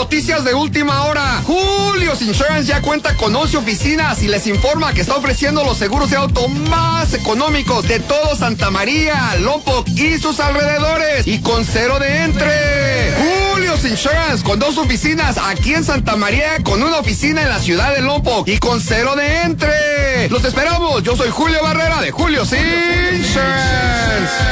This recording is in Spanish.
Noticias de última hora. Julio's Insurance ya cuenta con 11 oficinas y les informa que está ofreciendo los seguros de auto más económicos de todo Santa María, Lompoc y sus alrededores. Y con cero de entre. Julio's Insurance con 2 oficinas aquí en Santa María, con una oficina en la ciudad de Lompoc y con cero de entre. Los esperamos. Yo soy Julio Barrera de Julio's Insurance.